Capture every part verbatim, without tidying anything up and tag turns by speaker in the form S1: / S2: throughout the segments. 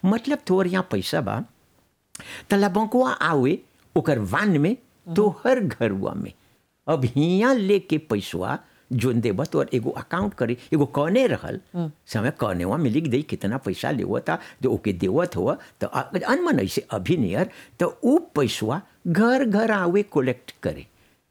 S1: मतलब तोर यहाँ पैसा बा तला बंकुआ आवे ओकर वान में तो हर घरुआ में अब हियाँ लेके पैसवा जोन देबा तो एगो अकाउंट करे एगो कौने रहल समय कौनेवा में लिख दई कितना पैसा लेवता जो ओके देवत हुआ तो अनमन ऐसे अभी नियर तो उ पैसवा घर घर आवे कलेक्ट करे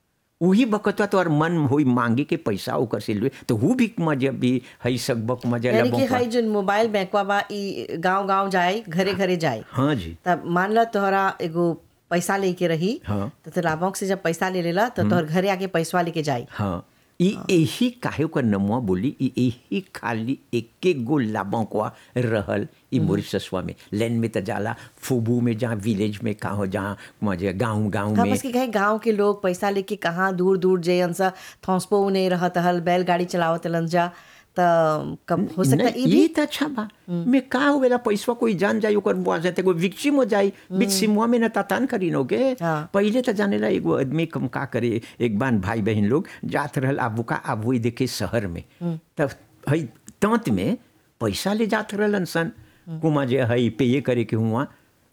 S1: वही बकतवा तो और मन होई मांगे के पैसा ओकर से ले तो वो भी मजे भी हई सकबक मजे
S2: यानी कि हई जो मोबाइल बैंकवा बा ई गांव गांव जाए घरे घरे जाए।
S1: हाँ जी।
S2: तब मान ला तोहरा एगो पैसा लेके रही
S1: हाँ।
S2: तो तोरा बैंक से जब पैसा ले लेला तो तोहर घरे आके पैसा लेके जाए।
S1: हाँ ई यही काहे ओकर नमुआ बोली ई यही खाली एके गो लाबंकवा रहल ई मॉरिशसवा में लैंड में त जाला फुबू में जहाँ विलेज में कहाँ जहाँ मजे गाँव गाँव में
S2: बस कि कहे गांव के लोग पैसा लेके कहाँ दूर दूर जयन सा थॉन्सपो नहीं रहत हल बैलगाड़ी चलावत लन जा त कब हो सकता ई भी
S1: ये त अच्छा बा मैं का होवेला पैसा कोई जान जाई ओकर बुआ जाते कोई विक्टिम हो जाई बीच सिमुआ में न तातान करीनोगे
S2: हाँ।
S1: पहले त जानेला एगो आदमी कम का करे एक बान भाई बहन लोग जात रहल आबू का आबू देखे शहर में तब हई तंत में पैसा ले जात रहलन सन कुमा जे हई पे करे के हुआ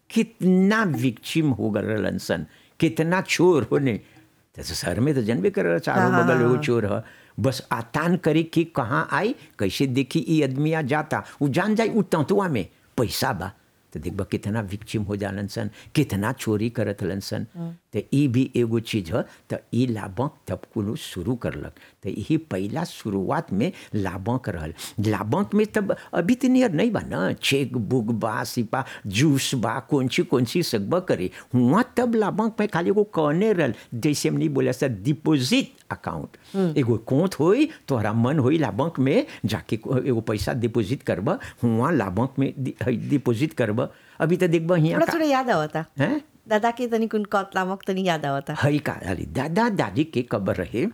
S1: कितना विक्टिम हो गलन सन कितना चोर होने जैसे शहर में तो जनबे कर चारों बगल वो चोर है बस आतान करे कि कहाँ आई कैसे देखी ये आदमी आ जाता वो जान जाए उ तंतुआ में पैसा बा तो देखबा कितना विक्टिम हो जालन सन कितना चोरी करत हलन सन तो ई भी एगो चीज है तो ई लाबंक तब कुल शुरू करलक तो यही पहला शुरुआत में लाबंक रहल लाबंक में तब अभी तो नियर नहीं बा ना चेक बुक बा सिपा जूस बा कौन सी कौन सी सकबा करे हुआ तब लाबंक में खाली एगो कौने रहल जैसे हमने बोला सर डिपोजिट अकाउंट एगो कोंत होई तोहरा मन होई लाबंक में जाके एगो पैसा डिपोजिट करबा हुआ लाबंक में डिपोजिट करबा अभी तो देखबा हियां
S2: थोड़ा थोड़ा याद आवता
S1: हैं
S2: दादा के तनी कुन कतलामक तनी याद आवता
S1: हई का अरे दादा दादी के कबर रहे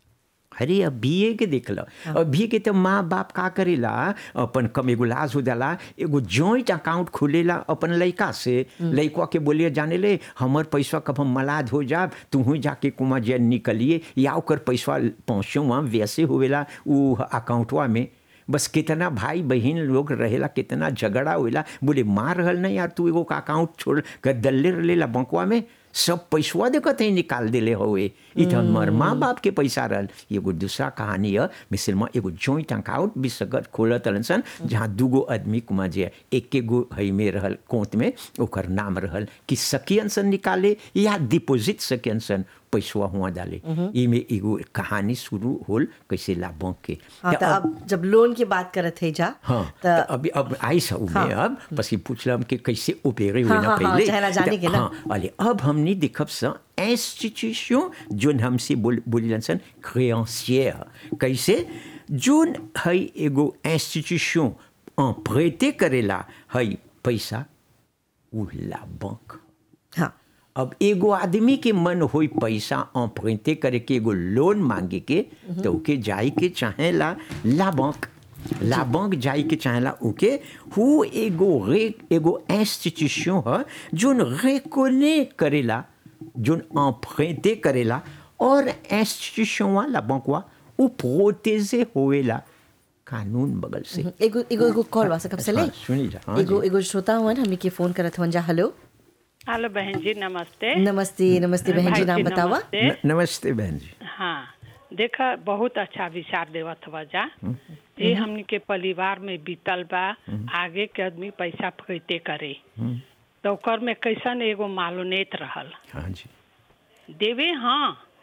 S1: अरे अभी के देख लो अभी के तो माँ बाप का करेला अपन कम एगो लाज हो जाला एगो जॉइंट अकाउंट खुलेला अपन लड़का से लड़का के बोलिए जाने ले हमर पैसा कब हम मलाद हो जाब तू जाके कुमा जे निकलिए या ओकर पैसा पहुँचो वहाँ वैसे होवेला उ अकाउंटवा में बस कितना भाई बहन लोग रहेला कितना झगड़ा होइला बोले मार रहल नहीं यार तू एगो अकाउंट छोड़ कर दल्ले रहेला बंकवा में सब पैसवा देखत ही निकाल दिले हुए इ तो हमार माँ बाप के पैसा रहल एगो दूसरा कहानी है मिसल में एगो जॉइंट अकाउंट भी सगत खोलत रहलन सन जहाँ दूगो आदमी कुमा जे एक गो हई में रहल कोंत में ओकर नाम रहल कि सकियन सन निकाले या डिपोजिट सकियन सन पैसवा हुआ डाले इमे एगो कहानी शुरू होल कैसे लाबंक के
S2: हाँ, तो अब जब लोन की बात करत है जा
S1: हाँ तो अभी अब आई सब में हाँ, अब बस पूछलम कि कैसे ओपेरे हुए
S2: हाँ,
S1: ना
S2: हाँ,
S1: पहले
S2: हाँ, जाने के ना
S1: हाँ अरे अब हमने देखब सा इंस्टीट्यूशन जोन हमसे बोल बोलिलन सन क्रेडेंशियर कैसे जोन हई एगो इंस्टीट्यूशन प्रेटे करेला हई पैसा उ लाबंक
S2: हाँ
S1: अब एगो आदमी के मन होई पैसा अम्प्रेंटे करे के एगो लोन मांगे के तो ओके जाई के चाहेला लाबंक लाबंक जाई के चाहेला ओके हु एगो रे एगो इंस्टीट्यूशन है जोन रेकोने करेला जोन अम्प्रेंटे करेला और इंस्टीट्यूशन वा लाबंकवा उ प्रोटेजे होवेला कानून बगल से
S2: एगो एगो एगो कॉल वासा कब से ले
S1: सुनी जा हाँ
S2: एगो एगो श्रोता हुआ हमनी के फोन करत हुआ जा हेलो
S3: हेलो बहन जी नमस्ते
S2: नमस्ते नमस्ते बहन जी नाम बतावा
S1: नमस्ते बहन जी
S3: हाँ देखा बहुत अच्छा विचार देवत हुआ जा ये हमनी के परिवार में बीतल बा आगे के आदमी पैसा फैते करे तो ओकर में कैसन एगो मालूनेत रहल
S1: हाँ जी
S3: देवे हाँ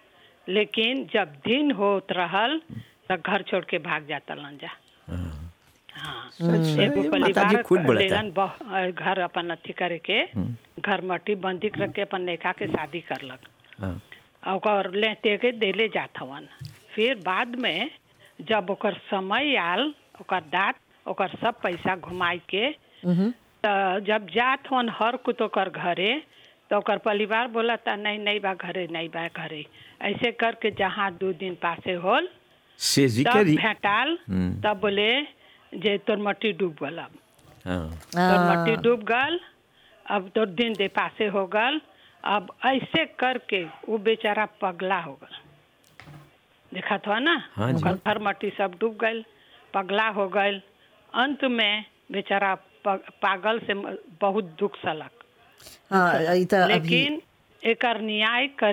S3: लेकिन जब दिन होत रहल तो घर छोड़ के भाग जाता लन जा हाँ एगो परिवार लेलन घर अपन अथी करे के घर मट्टी बंदी रख के अपन लड़का के शादी करलक और लेते के देले जात हवन फिर बाद में जब ओकर समय आल ओकर दाँत ओकर सब पैसा घुमाई के तो जब जात हवन हर कुछ ओकर घरे तो ओकर परिवार बोला था नहीं नहीं बा घरे नहीं बा घरे ऐसे करके जहाँ दो दिन पासे होल तब भेटाल तब बोले जे तोर मट्टी डूब गल अब तोर मट्टी डूब गल अब तोर दिन दे पासे हो गल अब ऐसे करके वो बेचारा पगला हो गल देखा था ना घर मट्टी सब डूब गल पगला हो गल अंत में बेचारा प- पागल से म- बहुत दुख सलक
S2: हाँ ई त अभी
S3: लेकिन एकर न्याय करे